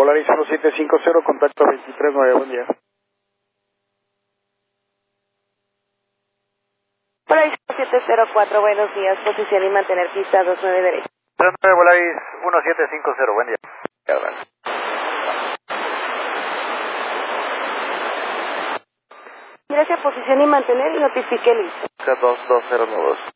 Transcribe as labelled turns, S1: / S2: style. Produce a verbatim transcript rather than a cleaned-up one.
S1: Polaris uno siete cinco cero, contacto veintitrés nueve, buen día.
S2: Polaris siete cero cuatro, buenos días, posición y mantener pista dos nueve derecha.
S3: dos nueve Polaris uno siete cinco cero, buen día.
S2: Gracias, posición y mantener y notifique listo.
S3: dos dos cero nueve dos.